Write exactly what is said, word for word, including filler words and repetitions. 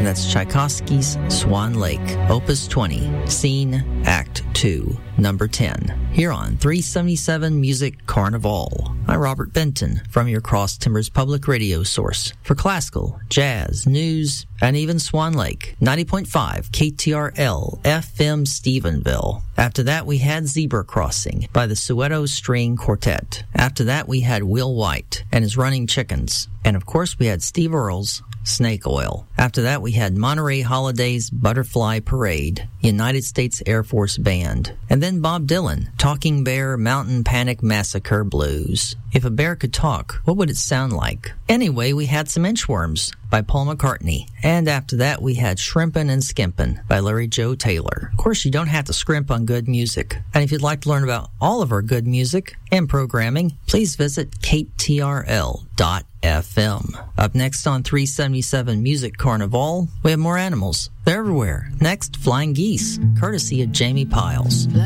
that's Tchaikovsky's Swan Lake, Opus twenty, Scene, Act two, Number ten, here on three seventy-seven Music Carnival. I'm Robert Benton from your Cross Timbers Public Radio source for classical, jazz, news, and even Swan Lake, ninety point five K T R L F M Stephenville. After that, we had Zebra Crossing by the Soweto String Quartet. After that, we had Will White and his Running Chickens. And of course, we had Steve Earle's Snake Oil. After that, we had Monterey Holiday's Butterfly Parade, United States Air Force Band. And then Bob Dylan, Talking Bear Mountain Panic Massacre Blues. If a bear could talk, what would it sound like? Anyway, we had some Inchworms by Paul McCartney. And after that, we had Shrimpin' and Skimpin' by Larry Joe Taylor. Of course, you don't have to scrimp on good music. And if you'd like to learn about all of our good music and programming, please visit K T R L dot F M. Up next on three seventy-seven Music Carnival, we have more animals. They're everywhere. Next, Flying Geese, courtesy of Jamie Piles.